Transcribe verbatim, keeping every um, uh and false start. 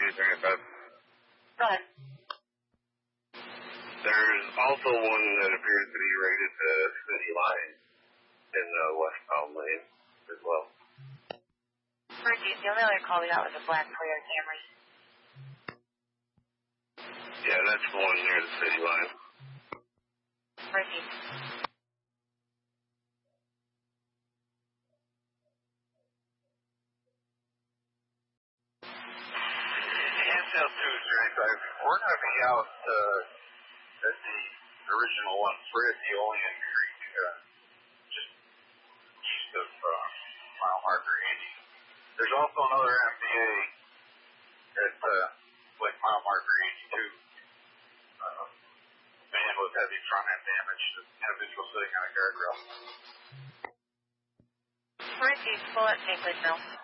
anything about. Go ahead. There's also one that appears to be rated to city line in uh, westbound lane as well. Northeast, the only other call we got was a black Toyota Camry. Yeah, that's the one near the city line. Northeast. Ansel two thirty-five. We're going to be out uh, at the original one, Fred, the Olean Creek, uh, just east of uh, mile marker eighty. There's also another M D A at uh, like mile marker eighty-two. Uh, man with heavy front end damage, individual sitting on a guardrail. Northeast, pull at St. Louis Mill.